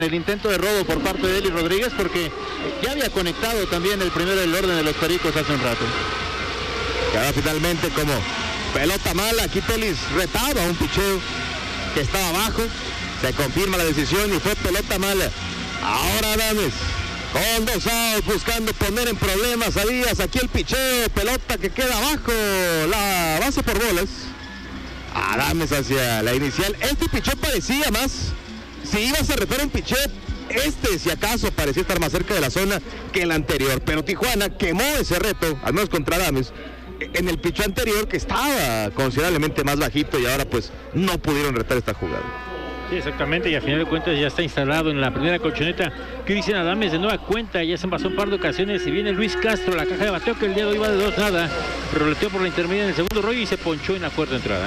el intento de robo por parte de Eli Rodríguez, porque ya había conectado también el primero del orden de los Pericos hace un rato. Y ahora finalmente como pelota mala, aquí Telis retaba un picheo que estaba abajo, se confirma la decisión y fue pelota mala. Ahora Adames con 2 outs buscando poner en problemas a Díaz, aquí el picheo, pelota que queda abajo, la base por bolas. Adames hacia la inicial, este picheo parecía más, si ibas a retar un picheo, si acaso parecía estar más cerca de la zona que el anterior, pero Tijuana quemó ese reto, al menos contra Adames, en el picheo anterior que estaba considerablemente más bajito y ahora pues no pudieron retar esta jugada. Sí, exactamente, y a final de cuentas ya está instalado en la primera colchoneta Cristian Adames de nueva cuenta, ya se envasó un par de ocasiones y viene Luis Castro, la caja de bateo que el día de hoy va de 2-0, roleteó por la intermedia en el segundo rollo y se ponchó en la cuarta entrada.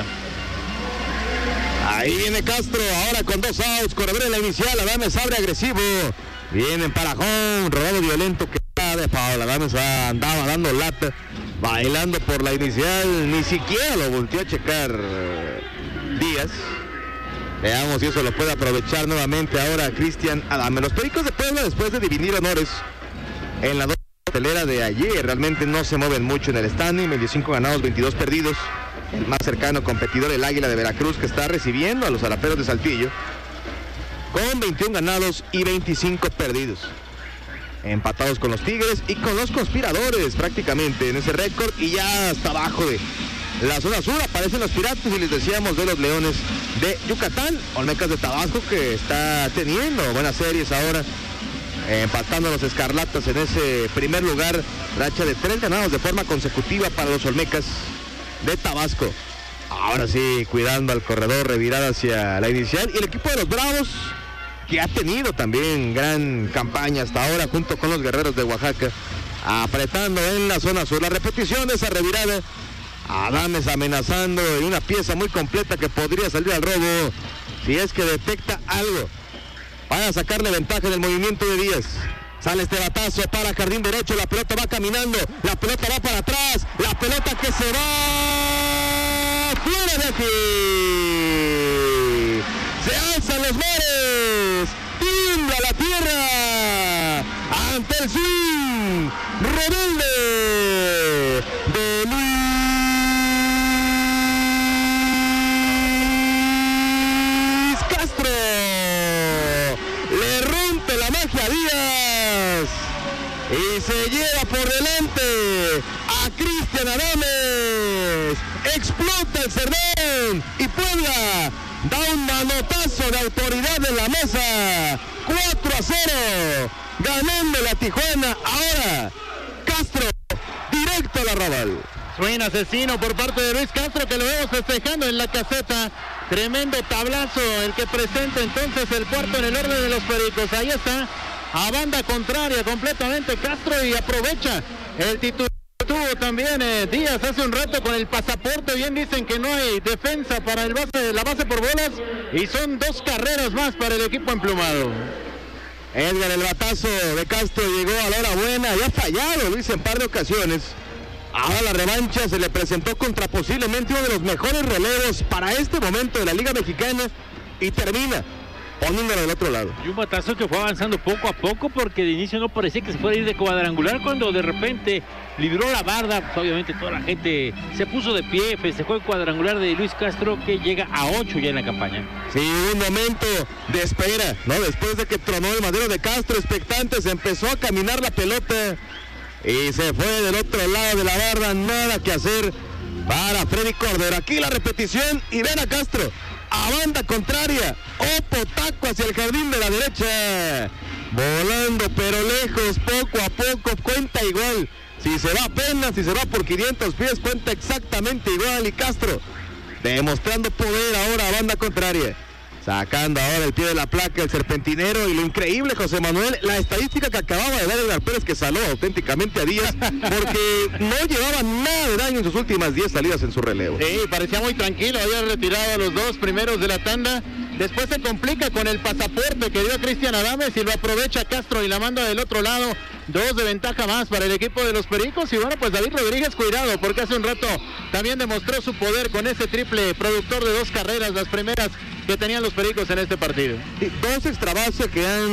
Ahí viene Castro, ahora con 2 outs, corredor en la inicial, Adames abre agresivo, viene para home, robado violento que está de foul, Adames andaba dando lata, bailando por la inicial, ni siquiera lo volteó a checar Díaz. Veamos si eso lo puede aprovechar nuevamente ahora Cristian Adames. Los Pericos de Puebla, después de dividir honores en la cartelera de ayer, realmente no se mueven mucho en el standing, 25 ganados, 22 perdidos. El más cercano competidor, el Águila de Veracruz, que está recibiendo a los Haraperos de Saltillo, con 21 ganados y 25 perdidos. Empatados con los Tigres y con los Conspiradores prácticamente en ese récord, y ya hasta abajo de la zona sur aparecen los Piratas y les decíamos de los Leones de Yucatán, Olmecas de Tabasco, que está teniendo buenas series ahora, empatando a los Escarlatas en ese primer lugar, racha de 3 ganados de forma consecutiva para los Olmecas de Tabasco. Ahora sí, cuidando al corredor, revirada hacia la inicial, y el equipo de los Bravos, que ha tenido también gran campaña hasta ahora junto con los Guerreros de Oaxaca, apretando en la zona sur. La repetición de esa revirada, Adames amenazando en una pieza muy completa que podría salir al robo si es que detecta algo para sacarle ventaja en el movimiento de Díaz. Sale este batazo para jardín derecho, la pelota va caminando, la pelota va para atrás, la pelota que se va fuera de aquí. Se alzan los mares, tiembla la tierra ante el swing rebelde de Luis Castro. Le rompe la magia a Díaz y se lleva por delante a Cristian Adames. Explota el Cerdán y Puebla da un manotazo de autoridad en la mesa. 4-0, ganando la Tijuana. Ahora Castro directo al arrabal. Swing asesino por parte de Luis Castro, que lo vemos festejando en la caseta. Tremendo tablazo el que presenta entonces el cuarto en el orden de los Pericos. Ahí está, a banda contraria completamente Castro, y aprovecha el titular. Tuvo también Díaz hace un rato con el pasaporte. Bien dicen que no hay defensa para la base por bolas, y son 2 carreras más para el equipo emplumado. Edgar, el batazo de Castro llegó a la hora buena, había fallado Luis en par de ocasiones. Ahora la revancha se le presentó contra posiblemente uno de los mejores relevos para este momento de la Liga Mexicana, y termina poniéndolo del otro lado. Y un batazo que fue avanzando poco a poco, porque de inicio no parecía que se fuera a ir de cuadrangular, cuando de repente libró la barda. Pues obviamente toda la gente se puso de pie, festejó el cuadrangular de Luis Castro, que llega a 8 ya en la campaña. Sí, un momento de espera, ¿no? Después de que tronó el madero de Castro, expectantes, empezó a caminar la pelota y se fue del otro lado de la barra. Nada que hacer para Freddy Cordero. Aquí la repetición y ven a Castro a banda contraria, taco hacia el jardín de la derecha, volando pero lejos, poco a poco, cuenta igual. Si se va apenas, si se va por 500 pies, cuenta exactamente igual. Y Castro demostrando poder ahora a banda contraria, sacando ahora el pie de la placa el serpentinero. Y lo increíble, José Manuel, la estadística que acababa de dar Edgar Pérez, que saló auténticamente a Díaz, porque no llevaba nada de daño en sus últimas 10 salidas en su relevo. Sí, parecía muy tranquilo, había retirado a los 2 primeros de la tanda, Después se complica con el pasaporte que dio Cristian Adames y lo aprovecha Castro y la manda del otro lado. 2 de ventaja más para el equipo de los Pericos. Y bueno, pues David Rodríguez, cuidado, porque hace un rato también demostró su poder con ese triple productor de 2 carreras, las primeras que tenían los Pericos en este partido. 2 extra bases que han